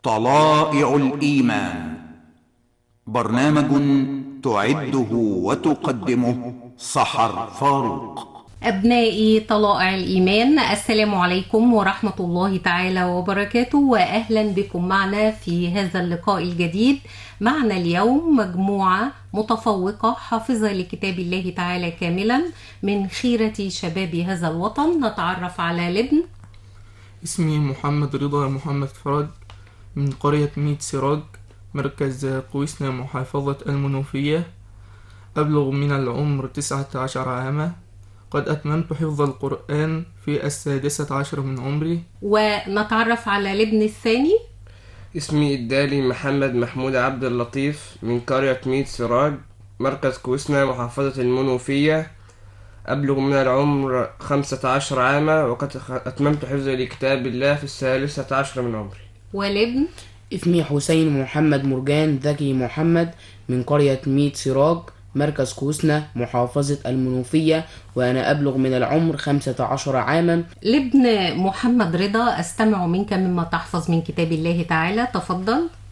طلائع الإيمان، برنامج تعده وتقدمه سحر فاروق. أبنائي طلائع الإيمان، السلام عليكم ورحمة الله تعالى وبركاته، وأهلا بكم معنا في هذا اللقاء الجديد. معنا اليوم مجموعة متفوقة حافظة لكتاب الله تعالى كاملا من خيرة شباب هذا الوطن. نتعرف على لبن. اسمي محمد رضا محمد فرج من قرية ميت سراج، مركز قويسنا، محافظة المنوفية. أبلغ من العمر 19 عاما. قد أتممت حفظ القرآن في 16 من عمري. ونتعرف على لبن الثاني. اسمي الدالي محمد محمود عبد اللطيف من قرية ميت سراج، مركز كويسنا، محافظة المنوفية. أبلغ من العمر 15 عاما، وقد أتممت حفظي لكتاب الله في 13 من عمري. ولبن. اسمي حسين محمد مرجان ذكي محمد من قرية ميت سراج، مركز كوسنة، محافظة المنوفية، وأنا أبلغ من العمر 15 عاما. لبن محمد رضا، أستمع منك مما تحفظ من كتاب الله تعالى، تفضل.